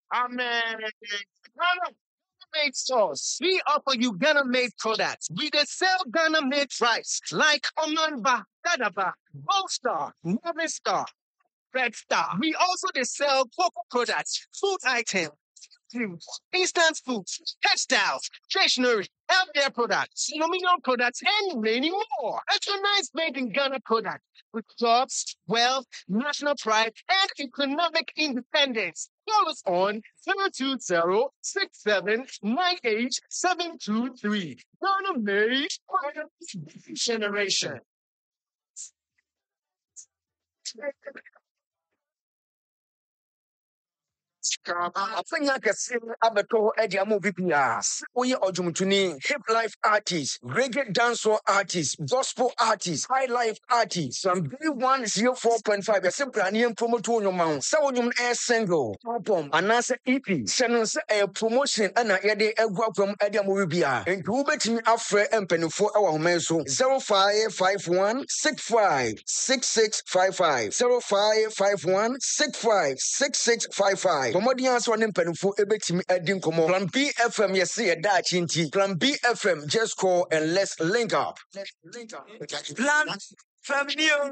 Amen. Ghana made sauce. We offer you Ghana made products. We dey sell Ghana made rice like Omanba, Dadaba, Bolstar, Star, Red Star. We also dey sell cocoa products, food items, food, instant food, textiles, stationery, healthcare products, aluminum products, and many more. Patronize made in Ghana products with jobs, wealth, national pride, and economic independence. Call us on 020-6798-723. Ghana made generation. Afanya kese abeto edi amu bibia. Oye ojumtuni, hip life artist, reggae dancehall artist, gospel artist, high life artist. Some B104.5. Ya simple ani promote on your mount. Sa wonyum air single, album, anase EP. Shannon se a promotion ana yede egwa from edi amu bibia. Entu ubetimi afre empenifo ewa homenso 0551 65 6655 0551 65 6655. Komodi answer ne mpanimfo ebetimi edi komo. Plan B FM yesi eda chinti. Plan B FM just call and let's link up. Plan family.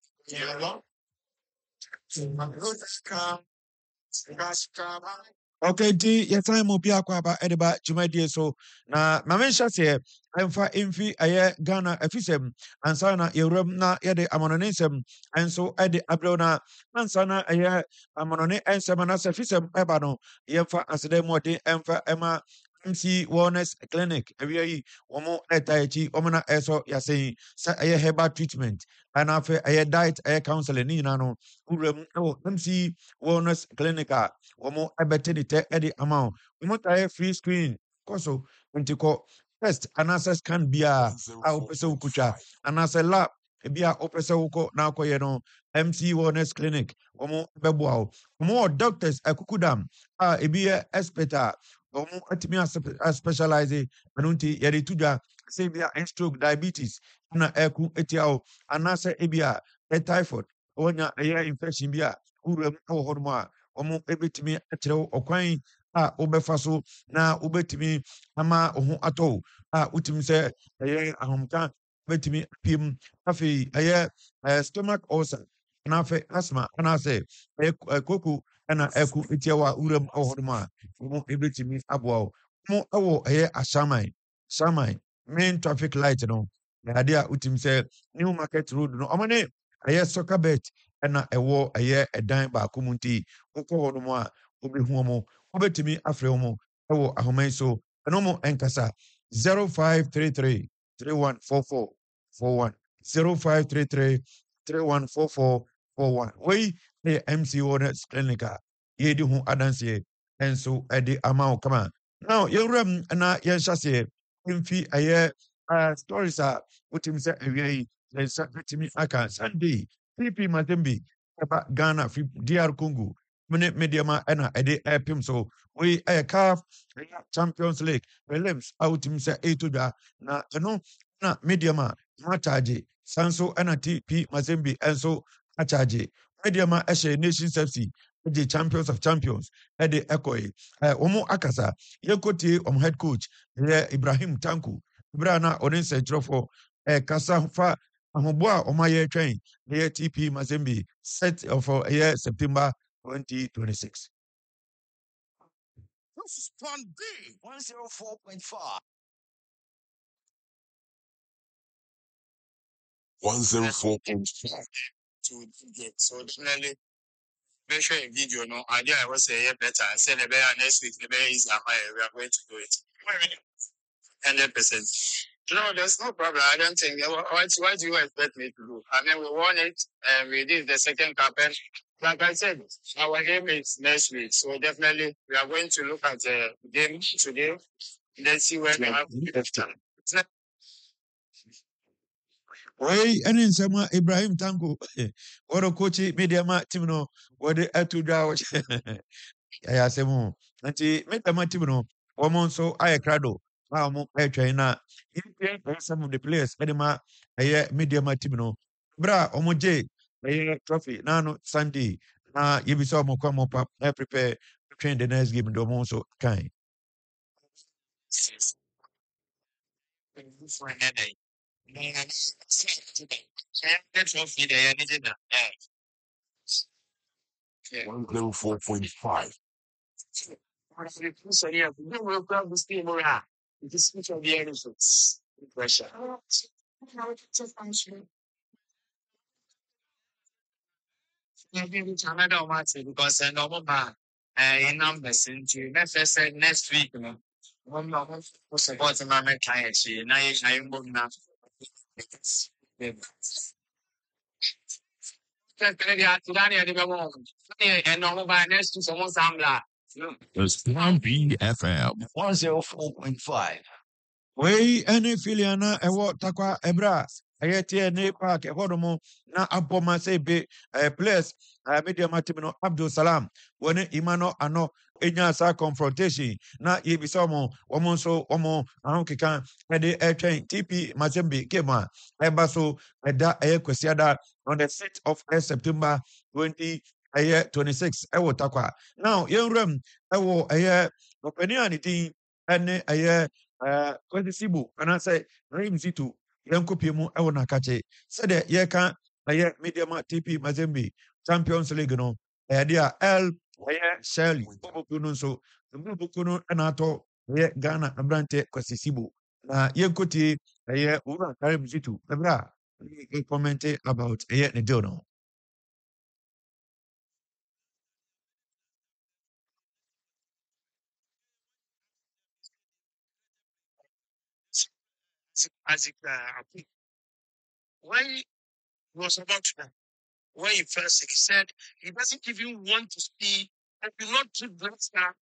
Okay, yes, I'm Mopia Kwaba Ediba Jumadi so na Mamensha say I'm for infi aye Ghana efisem ansana Europe na yede amononisem and so edi abrona ansana aye amonone ensemana efisem ebano yemfa asedemodi emfa ema MC Wellness Clinic ewi womo etaichi omana eso yasei sa aye herbal treatment and afe aye diet aye counseling ni no urem MC Wellness Clinic womo ebetini te edi amount womo taye free screen koso ntiko test anasa scan bia a opese ukutwa anasa lab bia opese uko na akoye no MC Wellness Clinic womo beboa womo doctors akukudam ebiye expert omo atimi a specialize anunti yede tudwa say bia stroke diabetes na eku etiao anasa ebia typhoid onya aye infection bia urum awo hodmo a omo ebetimi akyerɛw okwan a obefa so na obetimi ama oho atɔ a utimi sɛ ɛyɛ ahomka betimi apim afei ɛyɛ stomach ulcer na afei asthma ana sɛ koko ɛna ɛko etiawa uram ɛwɔ hɔ a omo ebetimi aboa mo ɛwɔ ɛyɛ asaman main traffic light no ade a utimi sɛ new market road no ɔmo ne ɛyɛ soccer bet ɛna ɛwɔ ɛyɛ ɛdan baako mu nti wokɔ hɔ nom a obehu mo obetimi afrɛ mo ɛwɔ ahoman so ɛno mo ɛnkasa 0533 314441 0533 314441 wei ne MC Wellness Clinic a yɛdi ho adanseɛ ɛnso ɛde ama wo kama now yɛwuram na yɛnhyɛ seɛ mfi ɛyɛ stories a wotimi sɛ awia yi yɛnsa betimi aka Sunday PP Mazembe eba Ghana fi DR Congo mene mediama ena ede epim so we CAF Champions League prelims outim se etodwa na eno na mediama ma charge sanso ena TP Mazembe enso a charge mediama ehye Nations FC the Champions of Champions ede ekoi omo akasa yekotie head coach Ibrahim Tanku brana onense jrofo kasa fa ahobo a omaye twen the TP Mazembe set of September 2026. This is Plan B 104.5. 104.5. So definitely make sure in video no idea I was say better. I said the better next week, the better is we are going to do it. 100%. No, there's no problem. I don't think. What do you expect me to do? I mean, we won it, and we did the second campaign. Like I said, our aim is next week. So definitely, we are going to look at the game today. Let's see where we have time. Wei ene nsema Ibrahim Tanko woro coach mediama team no wode atudwa wo ya semu nti mediama team no womo nso ayekrado ma mo etwen na some of the players edema eye mediama team no bra omoje eye trophy na no Sunday na yebisa mo kwa mo prepare train the next game do mo so kan. Yeah. 104.5. Pressure. Canada Martin because normal man in numbers into next week, you know. One more support my client, now I'm going now. And normal by next to someone Sambla. It's Plan B FM 104.5. Wei ene filiana ewo takwa ebra ayete ne park ehodomo na aboma se be place media matim no Abdul Salam woni imano ano enya sa confrontation na yebisa omo nso omo ahon keka ede etwen TP Mazembe kema eba so eda kwesiada on the 6th of September 2026 ewo takwa now yenrem ewo openi aniti ene kwesi sibu ana say rim situ yanko piemu ewo nakache said ye kan medium TP Mazembe Champions League no dia L Shirley bobukuno so bobukuno na ato Ghana abrante kwesi sibu na yenkoti ura karim situ ebra comment about ne deal no. As it, when he was about to, when he first he said he doesn't even want to see, I do not do black star.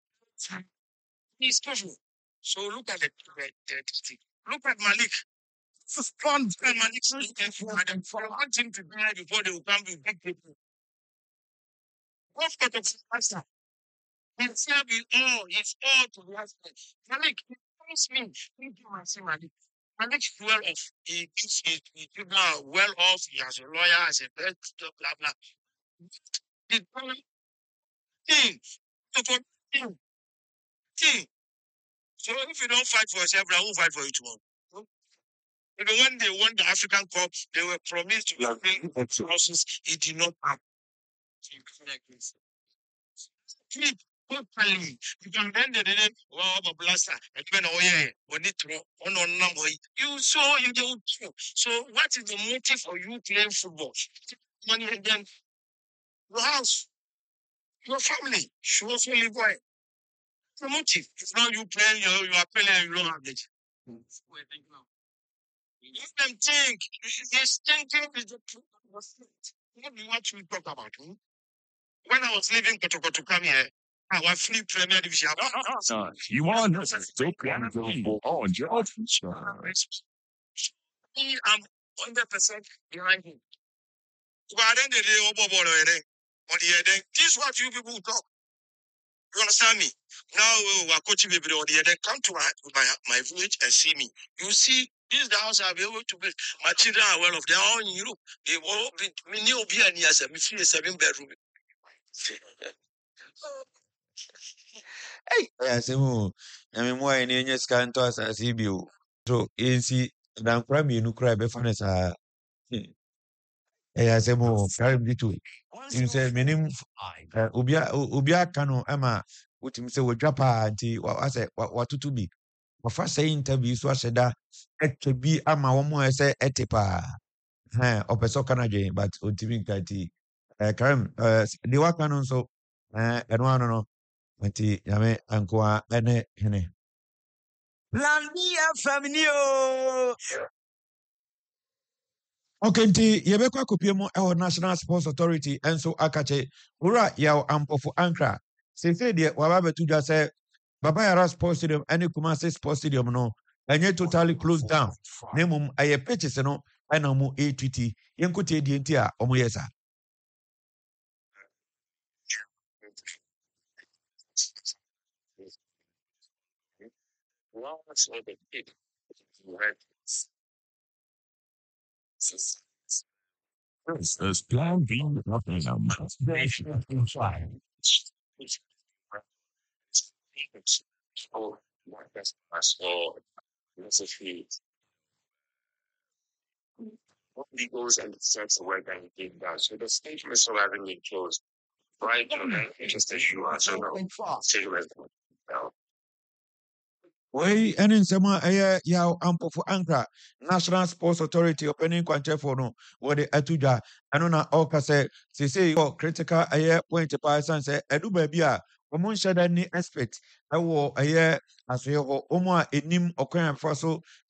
He's casual. So look at the look at Malik. This is fun. Malik's looking for I want him to die before they will come with big people. What's got the master? He's all to the husband. Malik, he promised me. Thank you, my son, Malik. Malik's well off. He's now well off. He has a lawyer, has a bed, blah, blah. The thing, the thing. So if you don't fight for yourself, I won't fight for you tomorrow. Even when they won the African Cup, they were promised to bring resources. He did not have. Keep properly. Because then they didn't a blaster. And when when it on number, you saw you don't know. So what is the motive for you playing football? Money again, your house, your family should also live well. The motive. It's not you playing, you are playing and you don't have it. Let them think. This thinking is the truth. What do you want to talk about? When I was leaving Kotoko to come here, I was free Premier Division. You want to still Plan B on George? I'm 100% behind him. But then they did this is what you people talk. You understand me? Now we're coaching people on the other. Come to my village and see me. You see, this is the house I'll be able to build. My children are well off. They're all in Europe. They all be me new be and yes, me free a 7-bedroom. Asemu na me mo ene enye sika nto asase bi o so ensi dan kra mi enu kra be fa ne sa asemu karim bitu tim se menim obi aka no ama utim se wodwa pa nti wase watutu bi wafa say interview so ahyeda etwa bi ama wo mo ese ete pa opeso kana dwen but otimi nkanti karim de waka no so eno ano no nti yame ankoa ene hene. Plan B FM ni o. Okay, nti yɛbɛkɔ akɔpie mu ɛwɔ National Sports Authority ɛnso akakyɛ wura yɛwɔ ampɔfo ankra seesei deɛ waba abɛto dwa sɛ Baba Yara Sports Stadium ɛne Kumasi Sports Stadium no ɛnyɛ totally closed down na mmom ɛyɛ pitches no ɛna ɔmo ɛretwiti yɛnkotie deɛ nti a ɔmo yɛ saa. This is Plan B FM. Oh, that's all. That's a few. What legals and the sense of where that he does. So the state missile having been closed. Right, just issue so no. Wei ɛne nsɛm a ɛyɛ yaw ampofo ankra National Sports Authority ɔpanin kwankyerɛfoɔ no wɔde ato dwa ɛno na ɔka sɛ seesei wɔ critical ɛyɛ point paa ɛsiane sɛ ɛdu baabi a wɔn nhyɛ da ni expert ɛwɔ ɛyɛ asoɛ hɔ wɔn a ɛnim ɔkwan a ɛfa so